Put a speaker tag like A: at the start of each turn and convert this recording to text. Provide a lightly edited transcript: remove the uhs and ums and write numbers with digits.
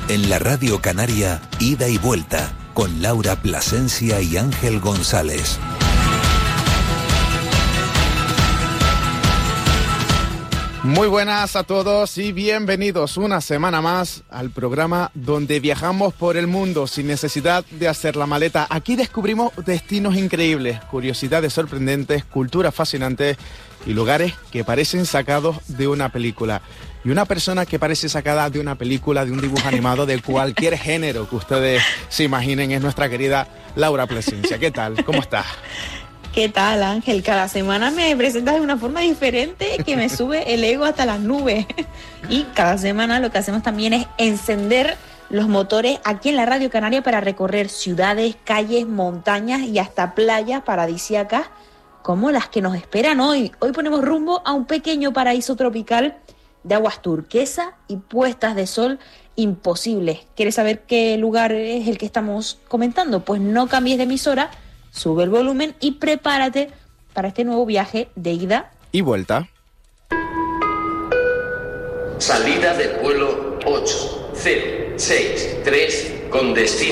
A: En la Radio Canaria, Ida y Vuelta, con Laura Plasencia y Ángel González.
B: Muy buenas a todos y bienvenidos una semana más al programa donde viajamos por el mundo sin necesidad de hacer la maleta. Aquí descubrimos destinos increíbles, curiosidades sorprendentes, culturas fascinantes y lugares que parecen sacados de una película. Y una persona que parece sacada de una película, de un dibujo animado, de cualquier género que ustedes se imaginen, es nuestra querida Laura Plasencia. ¿Qué tal? ¿Cómo estás?
C: ¿Qué tal, Ángel? Cada semana me presentas de una forma diferente que me sube el ego hasta las nubes. Y cada semana lo que hacemos también es encender los motores aquí en la Radio Canaria para recorrer ciudades, calles, montañas y hasta playas paradisíacas como las que nos esperan hoy. Hoy ponemos rumbo a un pequeño paraíso tropical de aguas turquesas y puestas de sol imposibles. ¿Quieres saber qué lugar es el que estamos comentando? Pues no cambies de emisora, sube el volumen y prepárate para este nuevo viaje de ida
B: y vuelta.
D: Salida del vuelo 8063 con destino